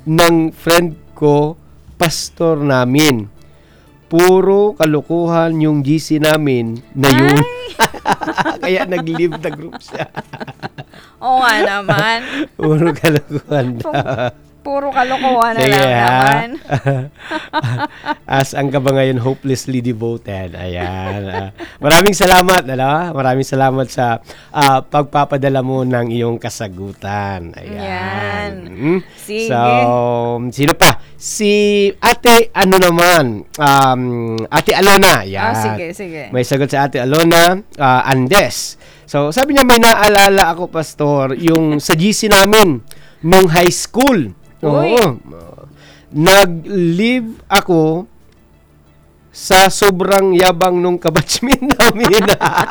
ng friend ko, pastor namin. Puro kalokohan yung GC namin na yun. Kaya nag-leave the group siya. Oo nga naman. Puro kalokohan daw. Puro kalokohan na Sige, lang naman. As ang ka ba ngayon hopelessly devoted. Ayan. Maraming salamat. Maraming salamat sa pagpapadala mo ng iyong kasagutan. Ayan. Sige. So, sino pa? Si Ate naman? Ate Alona. Ayan. Sige. May sagot sa Ate Alona. Andes. So, sabi niya may naalala ako, Pastor, yung sa GC namin nung high school. Uy. Oo. Nag-leave ako sa sobrang yabang nung kabatchmate namin.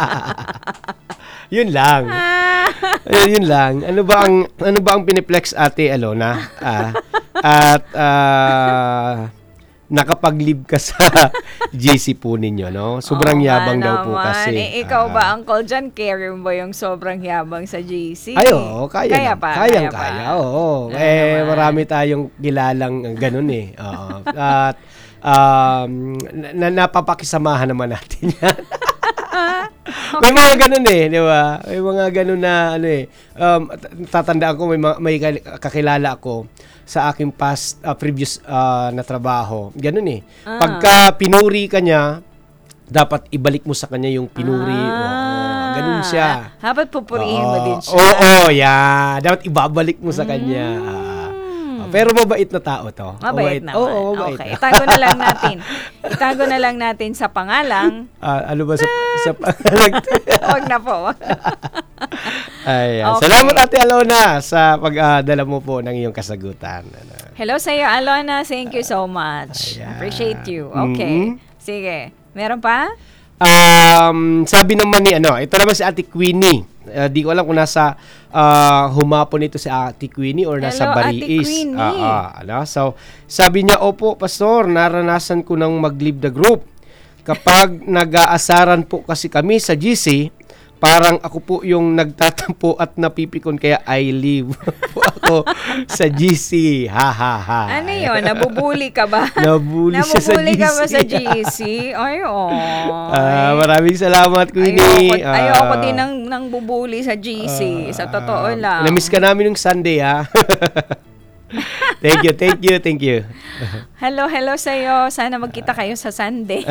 Yun lang. Yun lang. Ano ba ang piniplex, Ate Alona? At nakapag-leave ka sa JC po ninyo, no? Sobrang yabang daw po kasi. Ikaw ba, Uncle John, carry mo ba yung sobrang yabang sa JC? Ay, oo. Kaya pa. Oo. Marami tayong kilalang ganun eh. Oo. At napapakisamahan naman natin yan. May mga ganun eh, di ba? May mga ganun na tatandaan ko may kakilala ako sa aking previous na trabaho. Ganun eh. Pagka pinuri ka niya, dapat ibalik mo sa kanya yung pinuri. Ganun siya. Dapat pupurihin mo din siya. Yeah. Dapat ibabalik mo sa kanya. Pero mabait na tao to. Mabait naman. Oo, mabait. Okay. Itago na lang natin sa pangalang. Ano ba sa pangalang? Huwag na po. Ayan. Okay. Salamat, Ate Alona, sa pagdala mo po ng iyong kasagutan. Hello sa iyo, Alona. Thank you so much. Ayan. Appreciate you. Okay. Sige. Meron pa? Sabi naman ni ito naman si Ate Queenie. Di ko alam kung nasa humapon ito si Ate Queenie or nasa Hello, Bariis. Ate Queenie. So, sabi niya, opo, Pastor, naranasan ko nang mag-leave the group. Kapag nag-aasaran po kasi kami sa GC, parang ako po yung nagtatampo at napipikon kaya I leave po ako sa GC. Ha. Ano yun? Nabubuli ka ba? Nabubuli siya sa GC. Nabubuli ka ba sa GC? Ay, maraming salamat, Queenie. Ayoko din ng bubuli sa GC. Sa totoo lang. Namiss ka namin yung Sunday, ha? Thank you. Hello sa'yo. Sana magkita kayo sa Sunday.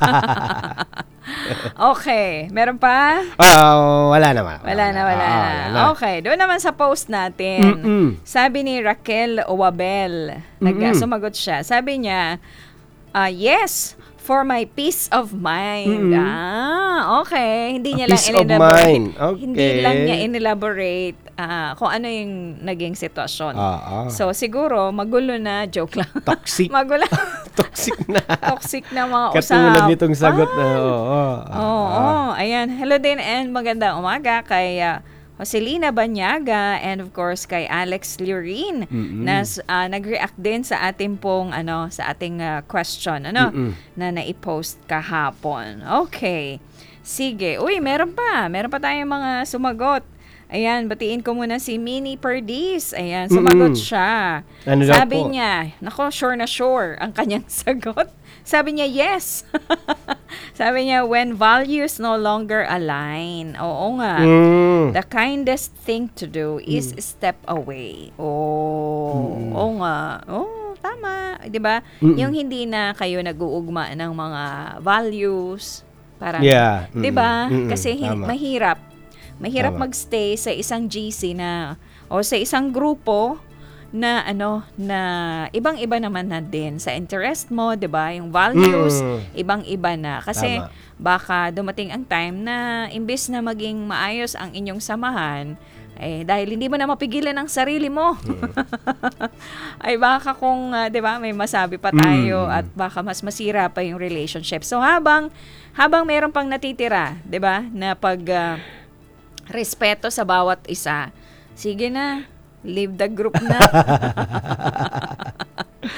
Okay. Meron pa? Wala naman. Wala na. Okay. Doon naman sa post natin. Sabi ni Raquel Owabel. Sumagot siya. Sabi niya, yes, for my peace of mind. Okay. Hindi niya lang in-elaborate. Okay. Hindi lang niya in-elaborate kung ano yung naging sitwasyon. So, siguro, magulo na. Joke lang. Toxic. Magulo. Toxic na. Toxic na mga Katulad nitong sagot na. Ayan. Hello din and magandang umaga kay Joselina Banyaga and of course kay Alex Lurin na nag-react din sa ating pong sa ating question na nai-post kahapon. Okay. Sige. Uy, meron pa tayong mga sumagot. Ayan, batiin ko muna si Minnie Perdiz. Ayan, sumagot siya. Sabi niya, sure na sure ang kanyang sagot. Sabi niya, yes. Sabi niya, when values no longer align. Oo nga. The kindest thing to do is step away. Oo nga. Tama. Diba? Yung hindi na kayo nag-uugma ng mga values. Parang, diba? Kasi mahirap magstay sa isang GC o sa isang grupo na na ibang-iba naman na din sa interest mo, 'di ba? Yung values ibang-iba na kasi baka dumating ang time na imbes na maging maayos ang inyong samahan dahil hindi mo na mapigilan ang sarili mo. Ay baka kung 'di ba may masabi pa tayo at baka mas masira pa yung relationship. So habang meron pang natitira, 'di ba? Na pag respeto sa bawat isa. Sige na. Leave the group na.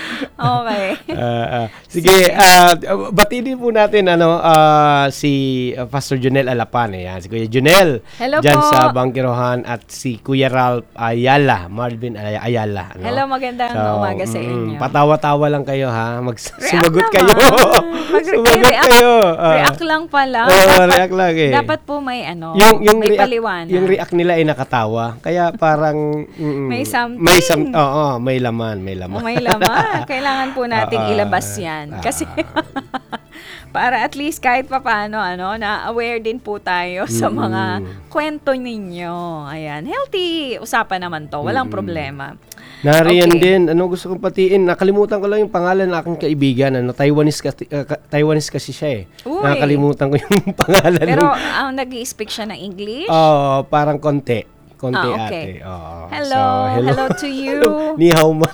Okay. Sige, batiin din po natin si Pastor Junel Alapan. Si Kuya Junel. Hello dyan po. sa Bangkirohan at si Kuya Ralph Ayala, Marvin Ayala. Hello, magandang umaga sa inyo. Patawa-tawa lang kayo ha. Sumagot naman. kayo. Sumagot kayo. React lang pala. React lang eh. Dapat po may may paliwanag. Yung react nila ay nakatawa. Kaya parang may something. May laman. May laman. Kailangan po nating ilabas yan. Kasi para at least kahit papaano, na-aware din po tayo sa mga kwento ninyo. Ayan. Healthy usapan naman to. Walang problema. Nariyan din. Gusto kong patiin. Nakalimutan ko lang yung pangalan ng aking kaibigan. Taiwanese kasi siya eh. Uy. Nakalimutan ko yung pangalan. Pero nag-i-speak siya ng English? Parang konti. Okay. Ate. Hello to you. Ni hao ma.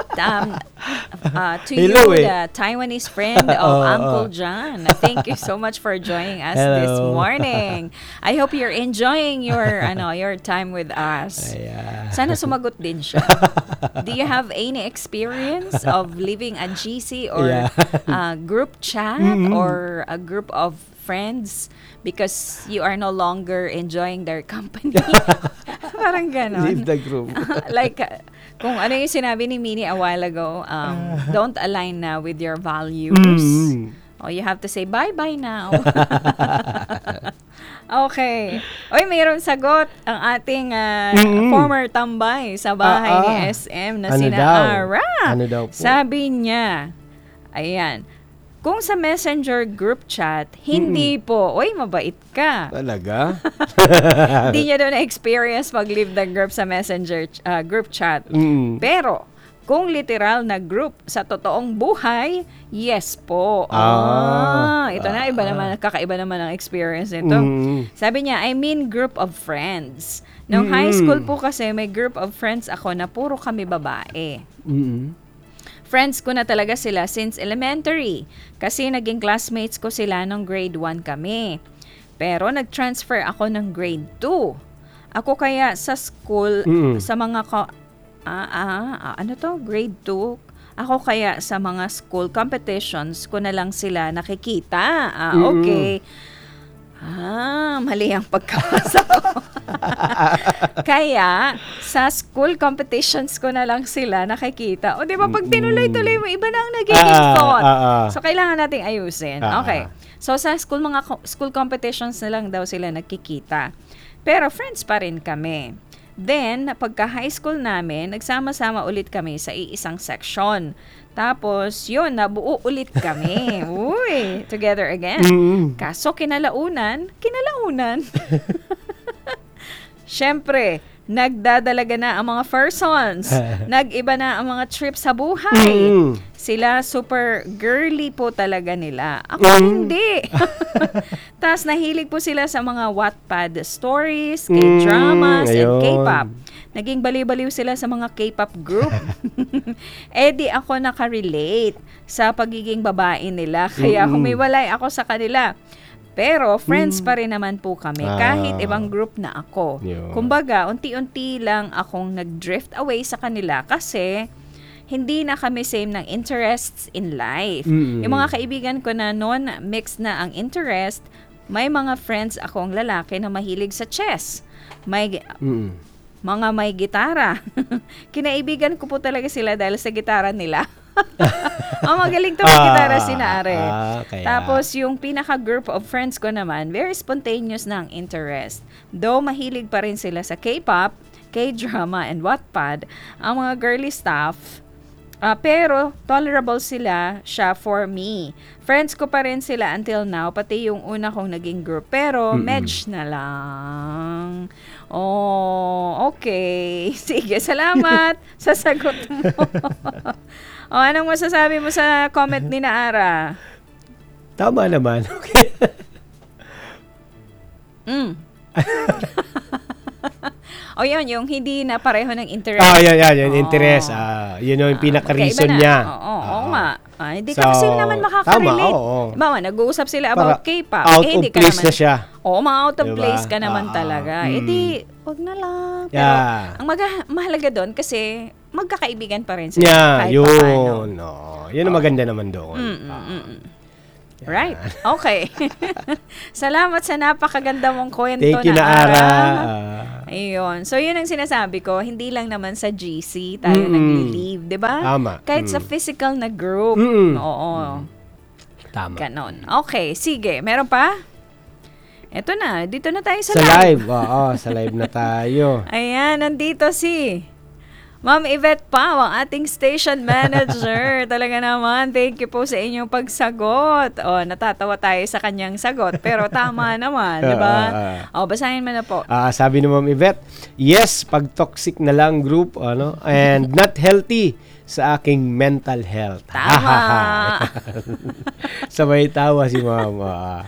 To Hello, you, the Taiwanese friend of Uncle John. Thank you so much for joining us this morning. I hope you're enjoying your time with us. Sana sumagot din siya. Do you have any experience of leaving a GC or a group chat or a group of friends because you are no longer enjoying their company? Parang ganon. Leave the group. Like, kung ano yung sinabi ni Minnie a while ago, don't align na with your values. You have to say bye-bye now. Okay. Mayroon sagot ang ating former tambay sa bahay ni SM na sina Ara. Ano daw po? Sabi niya, ayan, kung sa Messenger group chat, hindi po. Mabait ka. Talaga? Hindi niya doon na-experience mag-leave the group sa Messenger group chat. Pero, kung literal na group sa totoong buhay, yes po. Ito na, kakaiba naman ang experience nito. Sabi niya, I mean group of friends. Nung high school po kasi, may group of friends ako na puro kami babae. Friends ko na talaga sila since elementary kasi naging classmates ko sila nung grade 1 kami. Pero nag-transfer ako ng grade 2. Ako kaya sa school, sa mga grade 2? Ako kaya sa mga school competitions ko na lang sila nakikita. Okay. Mali ang pagkabasa ko. Kaya, sa school competitions ko na lang sila nakikita. Di ba, pag tinuloy-tuloy mo, iba na ang nagiging thought. So, kailangan nating ayusin. Okay. So, sa school competitions na lang daw sila nagkikita. Pero, friends pa rin kami. Then, pagka high school namin, nagsama-sama ulit kami sa iisang section. Tapos, yun, nabuo ulit kami. Uy, together again. Kaso, kinalaunan. Siyempre, nagdadalaga na ang mga persons. Nag-iba na ang mga trips sa buhay. Sila super girly po talaga nila. Ako hindi. Tapos nahilig po sila sa mga Wattpad stories, K-dramas, and K-pop. Naging baliw-baliw sila sa mga K-pop group. Di ako nakarelate sa pagiging babae nila. Kaya humiwalay ako sa kanila. Pero friends pa rin naman po kami kahit ibang group na ako. Kumbaga, unti-unti lang akong nag-drift away sa kanila kasi hindi na kami same ng interests in life. Yung mga kaibigan ko na noon, mixed na ang interest, may mga friends akong lalaki na mahilig sa chess. Mga may gitara. Kinaibigan ko po talaga sila dahil sa gitara nila. Magaling to mag-gitara si Nare. Tapos yung pinaka-group of friends ko naman, very spontaneous na ang interest. Though mahilig pa rin sila sa K-pop, K-drama, and Wattpad, ang mga girly stuff, pero tolerable siya for me. Friends ko pa rin sila until now, pati yung una kong naging group. Pero medj na lang. Okay. Sige, salamat sa sagot mo. Anong masasabi mo sa comment ni Naara? Tama naman. Okay. Yun, yung hindi na pareho ng interest. Yung interest. Yun yung pinaka-reason niya. Oo nga. Hindi ka kasi naman makakarelate. Bawa, nag-uusap sila about K-pop. Out of place na siya. Mga out of place ka naman talaga. Wag na lang. Pero, ang mahalaga doon kasi magkakaibigan pa rin sila. Kahit paano. Yan ang maganda naman doon. Right. Okay. Salamat sa napakaganda mong kwento. Thank you na na Ara. Ayun. So, yun ang sinasabi ko. Hindi lang naman sa GC tayo nagli-leave, di ba? Tama. Kahit sa physical na group. Oo. Tama. Ganon. Okay. Sige. Meron pa? Eto na. Dito na tayo sa Sa live. live. Oo, sa live na tayo. Ayan. Nandito si Ma'am Yvette Pau, ang ating station manager. Talaga naman, thank you po sa inyong pagsagot. Natatawa tayo sa kanyang sagot, pero tama naman, di ba? Basahin mo na po. Sabi ni Ma'am Yvette, yes, pag toxic na lang group, and not healthy sa aking mental health. Tama. Sabay tawa si Ma'am.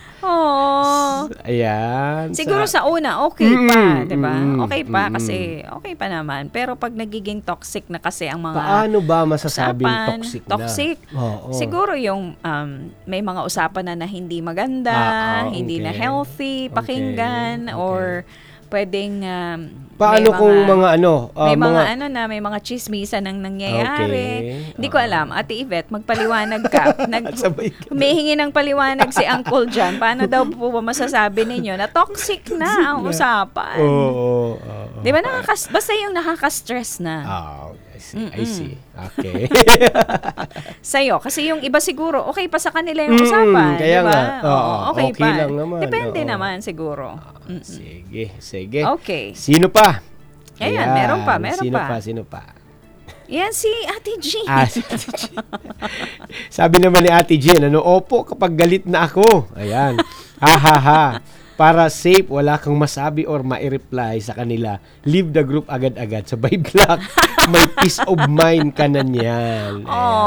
Ayan. Siguro sa una, okay pa, di ba? Okay pa kasi okay pa naman. Pero pag nagiging toxic na kasi ang mga paano ba masasabing usapan, toxic na? Siguro yung may mga usapan na hindi maganda, hindi na healthy, pakinggan, or pwedeng paano kung may mga chismisan nang nangyayari. Hindi ko alam. Ate Yvette, magpaliwanag ka. Humihingi ng paliwanag si Uncle John. Paano daw po ba masasabi ninyo na toxic na ang usapan? Di ba basta yung nakaka-stress na. I see. Okay. Sa'yo, kasi yung iba siguro, okay pa sa kanila yung usapan. Kaya diba? nga. Okay pa. Lang naman. Depende naman siguro. Sige. Okay. Sino pa? Ayan, meron pa. Sino pa? Yan si Ate G. Si Ate G. Sabi naman ni Ate G, opo kapag galit na ako. Ayan. Ha. Para safe, wala kang masabi or ma-reply sa kanila. Leave the group agad-agad. Sabay block. May peace of mind ka na niyan.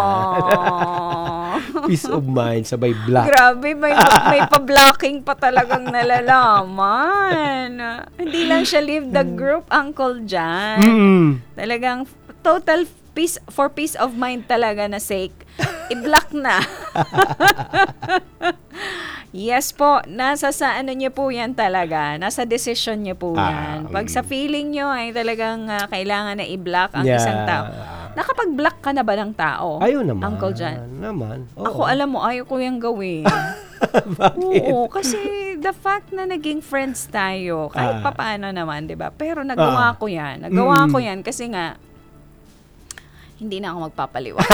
Peace of mind. Sabay block. Grabe, may pa-blocking pa talagang nalalaman. Hindi lang siya leave the group, Uncle John. Talagang total peace of mind talaga na sake. I-block na. Yes po, nasa sa niyo po yan talaga. Nasa decision niyo po yan. Pag sa feeling niyo ay talagang kailangan na i-block ang isang tao. Nakapag-block ka na ba ng tao? Ayaw naman. Uncle John? Naman. Ako, alam mo, ayaw ko yung gawin. Bakit? Oo, kasi the fact na naging friends tayo, kahit papaano naman, di ba? Pero nagawa ko yan. Nagawa ko yan kasi nga, hindi na ako magpapaliwanag.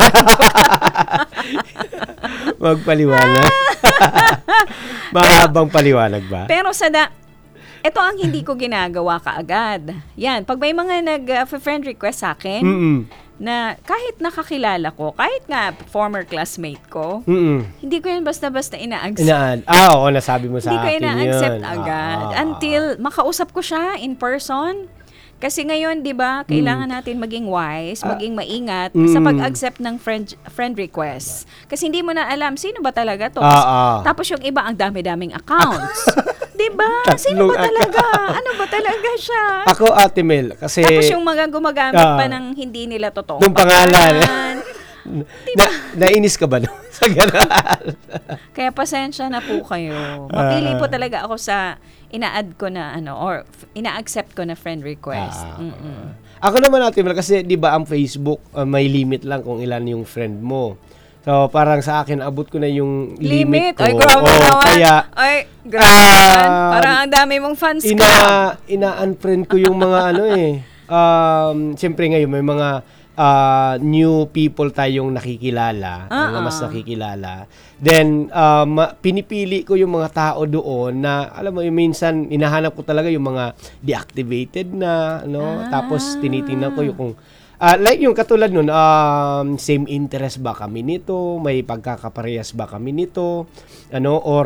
Magpaliwanag? Mahabang paliwanag ba? Pero ito ang hindi ko ginagawa kaagad. Yan, pag may mga nag-friend request sa akin, na kahit nakakilala ko, kahit nga former classmate ko, hindi ko yan basta-basta ina-accept. Oo, nasabi mo sa akin yun. Hindi ko ina-accept agad. Until makausap ko siya in person. Kasi ngayon, di ba, kailangan natin maging wise, maging maingat sa pag-accept ng friend request. Kasi hindi mo na alam, sino ba talaga to? Tapos yung iba, ang dami-daming accounts. Di ba? Sino ba talaga? Ano ba talaga siya? Ako, Ate Mel, kasi tapos yung mga gumagamit pa ng hindi nila totoong nung pangalan. Diba? Nainis ka ba sa gano'n? Kaya pasensya na po kayo. Mapili po talaga ako sa ina-add ko na or ina-accept ko na friend request. Ako naman, Ate Mel, kasi di ba ang Facebook may limit lang kung ilan yung friend mo. So parang sa akin abot ko na yung limit ko. Ay, grabe naman. Kaya parang ang dami mong fans ka. Ina-unfriend ko yung mga siyempre ngayon may mga new people tayong nakikilala, mga mas nakikilala. Then, pinipili ko yung mga tao doon na, alam mo, minsan, inahanap ko talaga yung mga deactivated na, tapos tinitingnan ko yung kung, like yung katulad nun, same interest ba kami nito, may pagkakaparehas ba kami nito, or,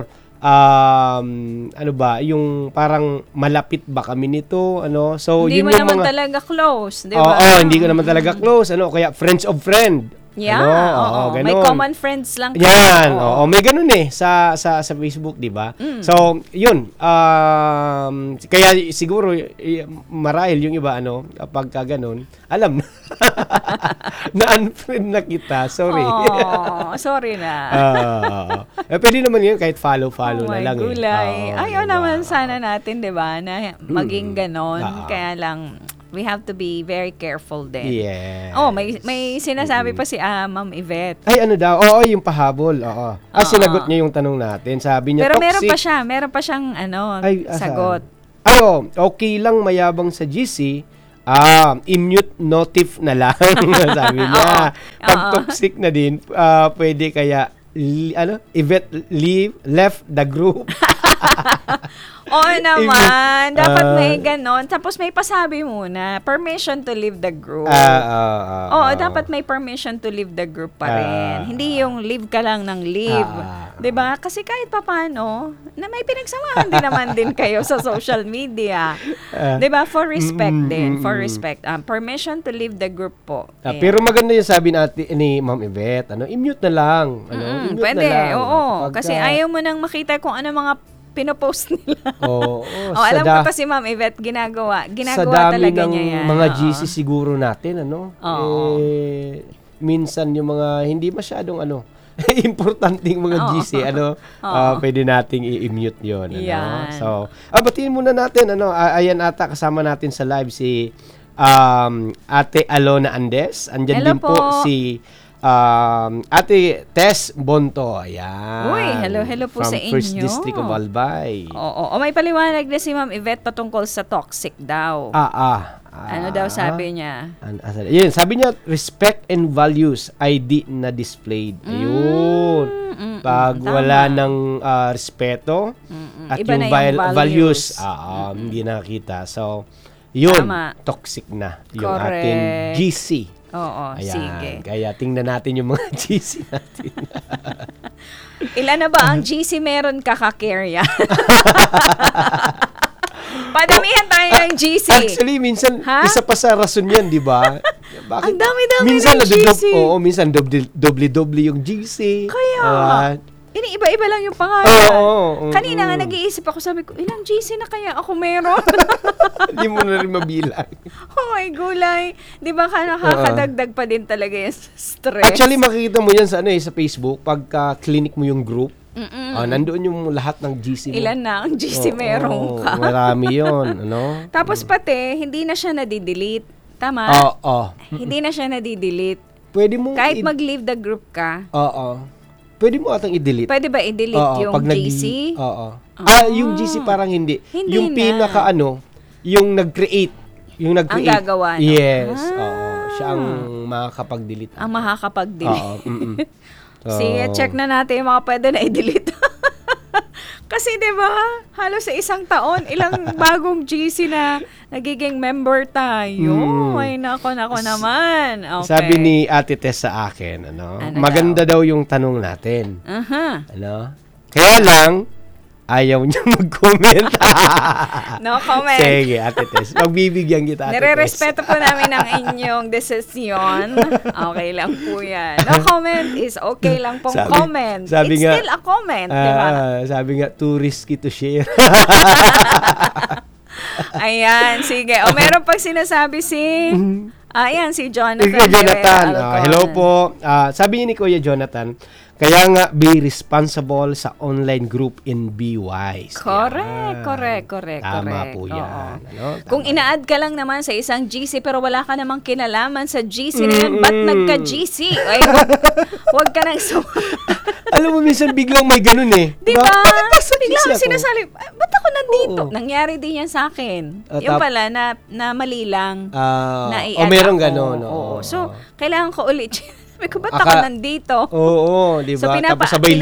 yung parang malapit ba kami nito, so hindi yun mo yung naman mga, talaga close, di ba? hindi ko naman talaga close, kaya friends of friend. Yeah, ganun. May common friends lang. Yan, may ganun sa Facebook, di ba? So, yun, kaya siguro marahil yung iba pagka ganun, alam na na-unfriend na kita. Sorry. Sorry na. Pwede naman yun kahit follow na lang. Gulay. Ayaw naman sana natin, di ba, na maging ganon. Kaya lang We have to be very careful din. Yes. Oh, may sinasabi pa si Ma'am Yvette. Ay, ano daw? Oo, yung pahabol. Oo. Sinagot niya yung tanong natin. Sabi niya, Pero toxic. meron pa siyang Saan? sagot. Okay lang mayabang sa GC. I-mute notif na lang. Sabi niya. Pag toxic na din, pwede kaya, Yvette left the group. Oo naman. Dapat may ganon. Tapos may pasabi muna. Permission to leave the group. Oo, dapat may permission to leave the group pa rin. Hindi yung leave ka lang ng leave. 'Di ba? Kasi kahit papaano, na may pinagsamahan din naman din kayo sa social media. 'Di ba? For respect din. For respect. Permission to leave the group po. Pero maganda yung sabi natin ni Ma'am Yvette. I-mute na lang. I-mute pwede. na lang. Oo. Kasi ayaw mo nang makita kung ano mga pinopost nila. Sa alam ko kasi Ma'am Yvette, ginagawa talaga niya yan. Sa dami ng mga GC siguro natin, minsan yung mga hindi masyadong importanteng mga GC, pwede nating i-mute yun. So, batiin muna natin, ayan ata kasama natin sa live si Ate Alona Andes. Andyan Hello din po si Ate Tess Bonto. Ayan. Uy, hello po sa inyo. From 1st District of Albay. Oo. May paliwanag na si Ma'am Yvette patungkol sa toxic daw. Ano daw sabi niya? Yun, sabi niya, respect and values ID na displayed. Ayun. Pag wala ng respeto at Iba yung, na yung values, hindi nakita. So, yun, toxic na yung ating GC. Oo, ayan, sige. Kaya tingnan natin yung mga GC natin. Ilan na ba ang GC meron kaka-care yan? Padamihan tayo ng GC. Actually, minsan, isa pa sa rason yan, di ba? Bakit? Ang dami-dami minsan, ng GC. minsan doble-doble yung GC. Kaya, iniiba-iba lang yung pangalan. Kanina nga nag-iisip ako, sabi ko, ilang GC na kaya ako meron? Hindi mo na rin mabilang. Ay, gulay. Di ba nakakadagdag pa din talaga yung stress? Actually, makikita mo yan sa Facebook, pagka clinic mo yung group, nandoon yung lahat ng GC mo. Ilan na ang GC meron ka? Marami yun. Tapos pati, hindi na siya nadidelete. Tama? Hindi na siya nadidelete. Pwede mo kahit mag-leave the group ka. Pwede mo atang i-delete. Pwede ba i-delete yung GC? Yung GC parang hindi. Hindi yung pinaka yung nag-create. Yung nag-create. Ang gagawa. Yes. Siya ang makakapag-delete. Ang makakapag-delete. Sige, check na natin yung mga pwede na i-delete. Kasi 'di ba, halos sa isang taon, ilang bagong GC na nagiging member tayo. Ay, nako naman. Okay. Sabi ni Ate Tess sa akin, maganda daw yung tanong natin. Kaya lang, ayaw niya mag-comment. No comment. Sige, Ate Tess. Magbibigyan kita, Ate Tess. Nire-respeto po namin ang inyong desisyon. Okay lang po yan. No comment is okay lang pong comment. It's still a comment. Diba? Sabi nga, too risky to share. Ayan, sige. Meron pang sinasabi ayan, si Jonathan. Hello po. Sabi ni Kuya Jonathan, kaya nga, be responsible sa online group and be wise. Correct. Tama po yan. Kung ina-add ka lang naman sa isang GC pero wala ka namang kinalaman sa GC na yun, ba't nagka-GC? Ay, wag ka nang Alam mo, minsan biglang may ganun Diba? Biglang sinasali, ba't ako nandito? Nangyari din yan sa akin. Yung pala, na mali lang. Na i-add meron ganun. So, kailangan ko ulit. Sabi ko, ba't ako nandito? Oo, di ba? Tapos sabay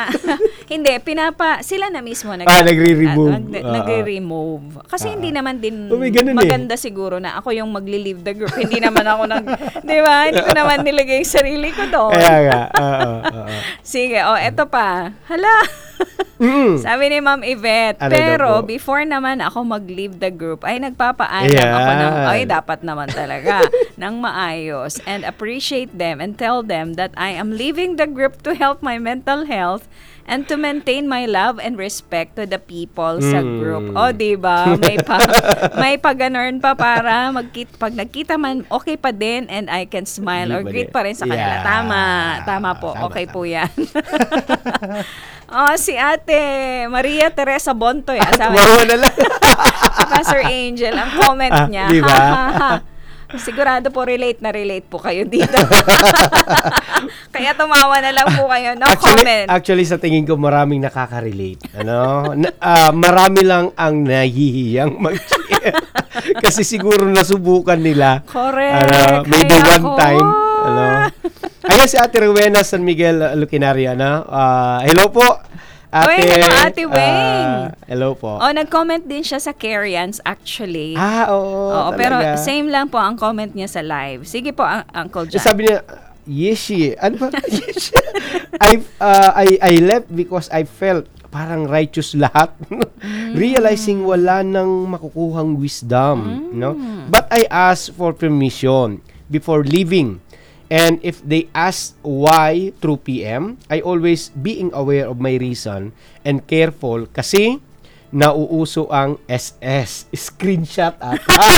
sila na mismo nagre-remove. Nagre-remove. Kasi hindi naman din maganda siguro na ako yung magli-leave the group. Hindi naman ako di ba? Hindi ko naman nilagay yung sarili ko doon. Kaya Sige, eto pa. Hala. Sabi ni Ma'am Yvette, pero before naman ako mag-leave the group, ay nagpapaalam ako dapat naman talaga, ng maayos, and appreciate them and tell them that I am leaving the group to help my mental health and to maintain my love and respect to the people sa group. Diba? May pag-ganon pa para pag nagkita man, okay pa din and I can smile or greet pa rin sa kanila. Tama po. Okay po yan. Si Ate Maria Teresa Bontoy, asawa Tumawa na lang. si Pastor Angel, ang comment niya. Di ba? Sigurado po relate po kayo dito. Kaya tumawa na lang po kayo. No comment. Actually, sa tingin ko maraming nakaka-relate. Marami lang ang nahihiyang mag-share. Kasi siguro nasubukan nila. Correct. Maybe Kaya one time. Ayan si Ate Rowena San Miguel Lucinaria. Hello po. Hello, Ate Weng. Hello po. Nag-comment din siya sa Carians actually. Oo, pero talaga. same lang po ang comment niya sa live. Sige po, Uncle John. Sabi niya, Yeshi. Ano ba? Yeshi. I left because I felt parang righteous lahat. Realizing wala nang makukuhang wisdom. But I asked for permission before leaving. And if they ask why through PM, I always being aware of my reason and careful kasi nauuso ang SS. Screenshot at.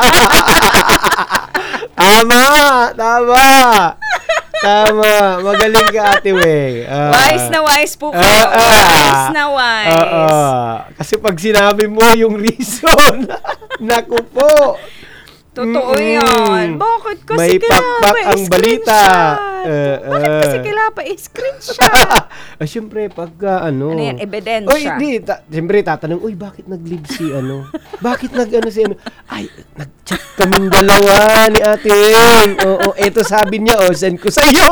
Tama. Magaling ka, Ate Weng. Wise na wise po kayo. Wise na wise. Kasi pag sinabi mo yung reason, naku po. Totoo yan. Bakit kasi may pakpak ang balita. Bakit kasi kailangan pa i-screenshot? Siyempre, pagka Ano yan? Ebidensya. Siyempre, tatanong, bakit nag-live si Bakit nag-ano si Ay, nag-chat kaming dalawa ni Ate Weng. Eto sabi niya, send ko sa iyo.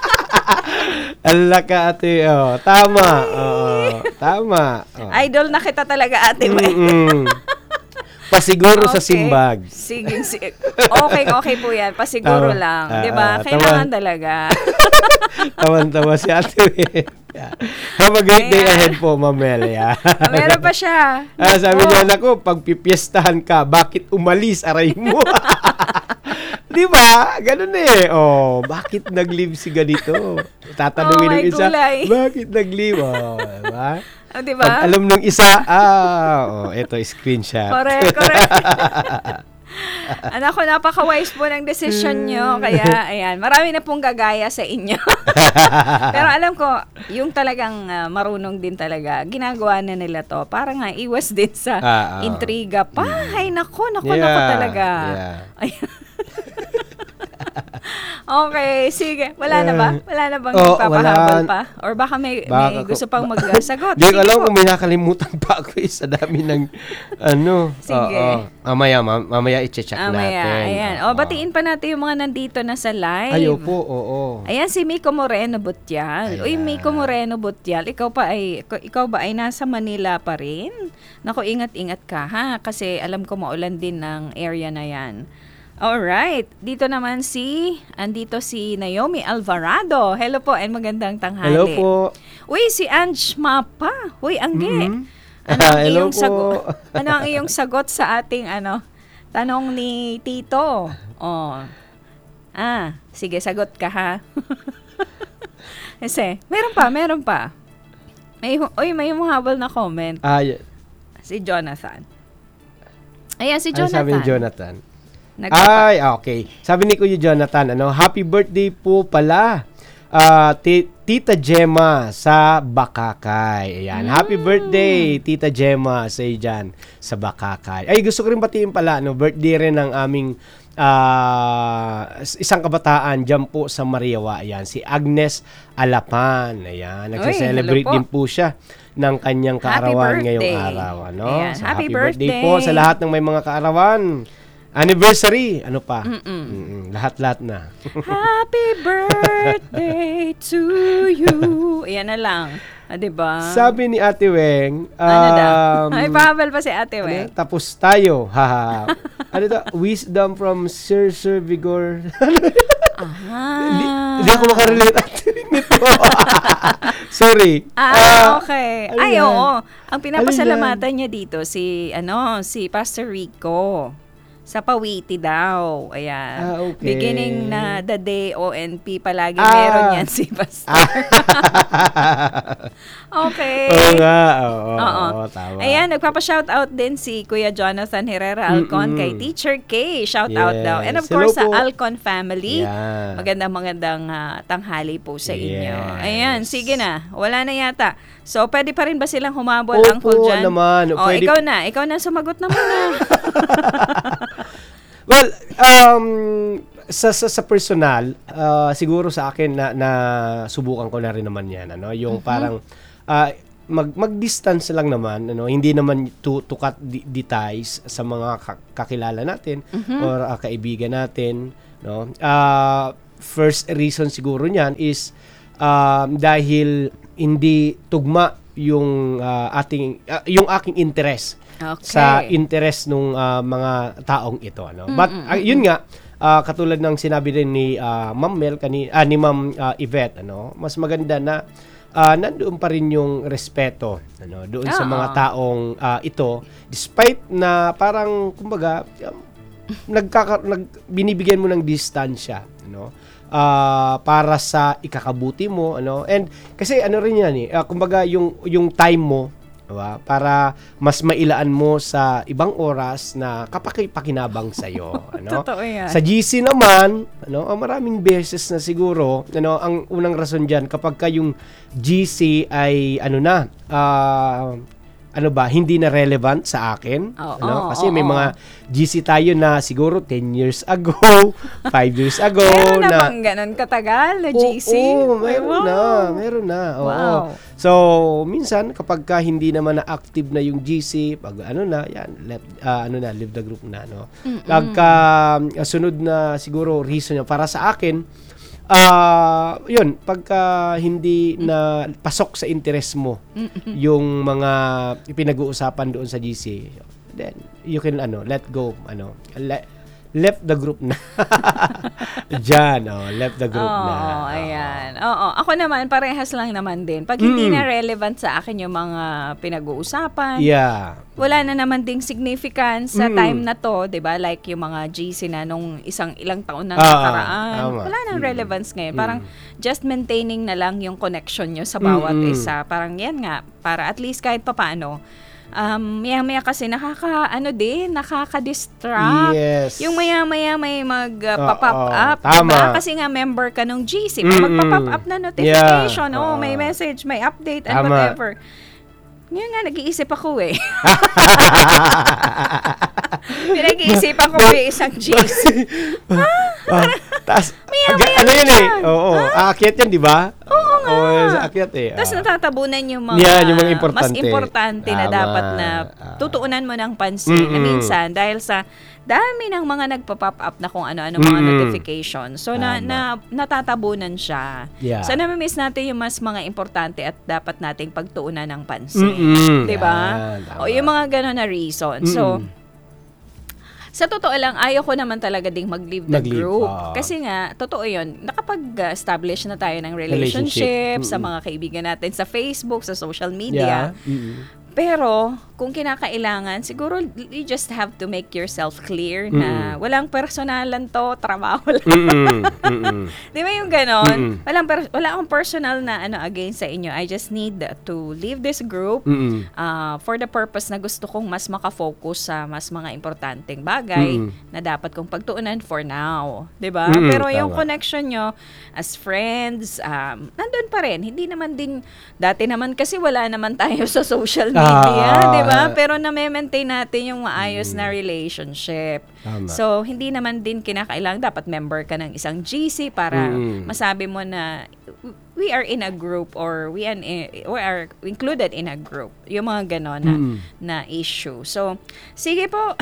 Ala ka, Ate. Tama. Tama. Idol na kita talaga, Ate Weng. Pasiguro sa simbag. Sige. Okay po yan. Pasiguro lang. Diba? Kailangan talaga. Tawan-tawa si Ate Weng. Have a great day ahead po, Mamel. Meron pa siya. Sabi niya, naku, pag pipiestahan ka, bakit umalis? Aray mo. Di ba? Ganun bakit nag-leave si ganito? Tatanungin ng isa, bakit nag-leave? Diba? Diba? Pag alam nung isa, ito, screenshot. Correct. Anak ko, napaka-wise po ng decision nyo. Kaya, ayan, marami na pong gagaya sa inyo. Pero alam ko, yung talagang marunong din talaga, ginagawa na nila to. Para nga, iwas din sa intriga. Ay, nako talaga. Ayan. Okay, sige. Wala na ba? Wala na bang ipapahabol pa? Or baka may gusto pang magsagot? Hindi ko alam kung may nakalimutan pa ako sa dami ng Sige. Mamaya i-check natin. Ayan. Batiin pa natin yung mga nandito na sa live. Ay, oo. Ayan, si Miko Moreno Butial. Uy, Miko Moreno Butial, ikaw ba ay nasa Manila pa rin? Naku, ingat-ingat ka ha. Kasi alam ko maulan din ng area na yan. Alright. Andito si Naomi Alvarado. Hello po and magandang tanghali. Hello po. Uy, si Ange Mapa. Uy, Angge. Hello po. Ano ang iyong sagot sa ating tanong ni Tito? Sige, sagot ka ha. Kasi, meron pa. May humahabol na comment. Si Jonathan. Ayan, si Jonathan. Sabi ni Jonathan. Okay. Sabi ni Kuya Jonathan, happy birthday po pala. Tita Gemma sa Bakakay. Ayan. Happy birthday, Tita Gemma sa dyan sa Bakakay. Ay, gusto ko rin batiin pala, birthday rin ng aming isang kabataan dyan po sa Mariawa. Ayan, si Agnes Alapan. Ayan, nagsa-celebrate din po siya ng kanyang kaarawan ngayong araw. Ayan, So, happy birthday po sa lahat ng may mga kaarawan. Anniversary, lahat-lahat na. Happy birthday to you. Ayan na lang. Diba? Sabi ni Ate Weng, Ay, pahabal pa si Ate Weng. Tapos tayo. Wisdom from Sir Vigor. Hindi ako makarelate nito. Sorry. Okay. Oo. Ang pinapasalamatan niya dito si Pastor Rico. Sa Pawiti daw. Ayan. Okay. Beginning na the day ONP palagi meron yan si Pastor. Okay. Oo nga. Oo, tama. Ayan, nagpapa-shoutout din si Kuya Jonathan Herrera Alcon kay Teacher K. Shoutout daw. And of Hello course sa po. Alcon family. Yeah. Magandang tanghali po sa inyo. Yes. Ayan, sige na. Wala na yata. So, pwede pa rin ba silang humabol, Opo Uncle Jan? naman. O, Pwede- ikaw na, sumagot na muna. Well, sa personal, siguro sa akin na subukan ko na rin naman 'yan, ano, yung parang mag-distance lang naman, ano, hindi naman to cut the ties sa mga kakilala natin or kaibigan natin, no. First reason siguro niyan is dahil hindi tugma yung yung aking interest Okay. sa interest nung mga taong ito, ano. But yun nga, katulad ng sinabi din ni Ma'am Mel ni Ma'am Yvette, ano, mas maganda na nandoon pa rin yung respeto, ano, doon sa mga taong ito, despite na parang kumbaga binibigyan mo ng distansya, ano, para sa ikakabuti mo, ano. And kasi ano rin yan kumbaga yung time mo, diba? Para mas mailaan mo sa ibang oras na kapakipakinabang sa iyo, ano? Totoo yan. Sa GC naman, ano, maraming beses na siguro, ano, ang unang rason diyan kapag yung GC ay hindi na relevant sa akin, kasi may mga GC tayo na siguro 10 years ago, 5 years ago Meron na namang ganun katagal na GC? Oo, meron na. Oo. Wow. So, minsan kapag hindi naman na active na yung GC, pag leave the group na, no. Sunod na siguro reason niya para sa akin, yun, pagka hindi na pasok sa interest mo yung mga pinag-uusapan doon sa GC, then you can let go, left the group na. Diyan, left the group na. Ayan. Ako naman, parehas lang naman din. Pag hindi na relevant sa akin yung mga pinag-uusapan, Yeah. wala na naman ding significance sa time na to, 'di ba? Like yung mga GC na nung ilang taon na nakaraan. tama. Wala nang relevance ngayon. Parang just maintaining na lang yung connection nyo sa bawat isa. Parang yan nga, para at least kahit papaano, maya-maya kasi nakaka-distract. Yes. Yung maya-maya may mag-pop up. Tama. Diba? Kasi nga member ka nung GC. May magpa-pop up na notification. Yeah. May message, may update, and Tama. whatever. Ngayon nga, nag-iisip ako Pinag-iisipan ko yung isang GC. Taas, Maya-maya ano yun siya. Oo, aakyat yan, di ba? Oo nga. Aakyat Tapos natatabunan yung mga, yung mga importante. mas importante na Tama. dapat na tutuunan mo ng pansin na minsan dahil sa dami ng mga nagpa-pop up na kung ano-ano mga notifications. So, natatabunan siya. Yeah. So, namimiss natin yung mas mga importante at dapat nating pagtuunan ng pansin. Diba? Yan, O, yung mga gano'n na reason. So, sa totoo lang, ayaw ko naman talaga ding mag-leave the group. Kasi nga, totoo yun, nakapag-establish na tayo ng relationship sa mga kaibigan natin sa Facebook, sa social media. Pero, kung kinakailangan, siguro you just have to make yourself clear na walang personalan to, trabaho lang. Di ba yung ganon? Wala akong personal na against sa inyo. I just need to leave this group for the purpose na gusto kong mas makafocus sa mas mga importanteng bagay na dapat kong pagtuunan for now. Di ba? Pero yung connection nyo as friends, nandun pa rin. Hindi naman din, dati naman kasi wala naman tayo sa social media, di ba? Pero na-maintain natin yung maayos na relationship. Tama. So, hindi naman din kinakailangan dapat member ka ng isang GC para masabi mo na we are in a group or we are included in a group. Yung mga ganon na issue. So, sige po.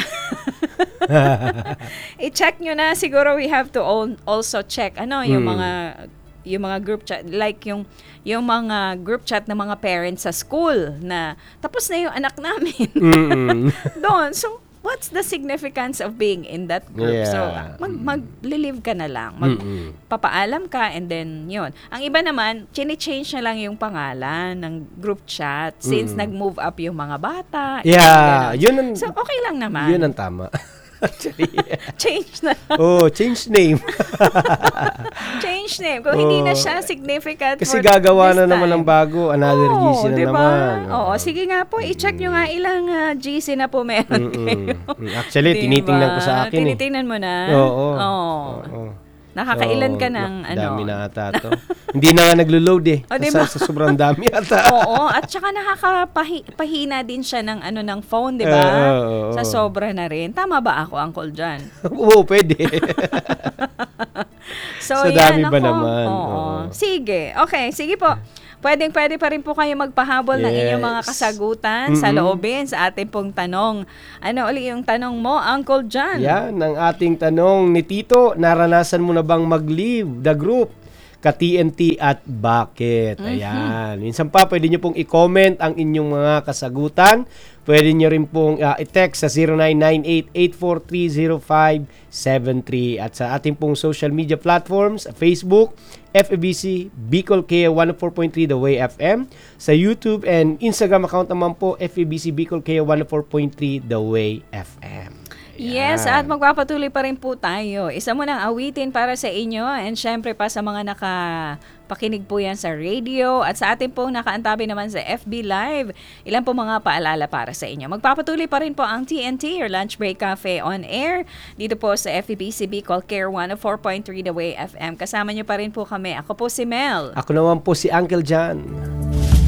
I-check nyo na. Siguro we have to also check yung mga group chat, like yung mga group chat ng mga parents sa school na tapos na yung anak namin doon. So, what's the significance of being in that group? Yeah. So, mag-live ka na lang. Papaalam ka and then, yun. Ang iba naman, chine-change na lang yung pangalan ng group chat since nag-move up yung mga bata. Yeah. Yun ang, So, okay lang naman. yun ang tama. Actually, Change na. change name. Change name. Kung hindi na siya significant Kasi for gagawa this na naman time. ng bago, another GC na diba? naman. Oo, sige nga po, i-check nyo nga ilang GC na po meron kayo. Actually, Diba? tinitingnan ko sa akin Tinitingnan mo na? Oo. Oo. Nakakailan ka ng Dami na ata to. Hindi na nga naglo-load eh. O, diba? Sa sobrang dami ata. Oo, at saka nakakapahina din siya ng ng phone, 'di ba? Oo. Sa sobra na rin. Tama ba ako, Uncle John? Oo, pwede. So, Sa yan dami ba ako. naman? Oo. Oo. Sige. Okay, sige po. Pwede pa rin po kayo magpahabol ng inyong mga Yes. kasagutan sa loobin sa ating pong tanong. Ano uli yung tanong mo, Uncle John? Yan, ang ating tanong ni Tito, naranasan mo na bang mag-leave the group? Ka-TNT at bakit? Ayan. Minsan pa, pwede nyo pong i-comment ang inyong mga kasagutan. Pwede nyo rin pong i-text sa 0998-8430573 at sa ating pong social media platforms, Facebook, FEBC, Bicol K 104.3 The Way FM. Sa YouTube and Instagram account naman po, FEBC Bicol K 104.3 The Way FM. Yes, at magpapatuloy pa rin po tayo. Isa mo nang awitin para sa inyo and syempre pa sa mga nakapakinig po yan sa radio at sa atin pong nakaantabi naman sa FB Live. Ilan po mga paalala para sa inyo. Magpapatuloy pa rin po ang TNT or Lunch Break Cafe on air dito po sa FEBC Bicol Care 104.3 The Way FM. Kasama niyo pa rin po kami. Ako po si Mel. Ako naman po si Uncle John.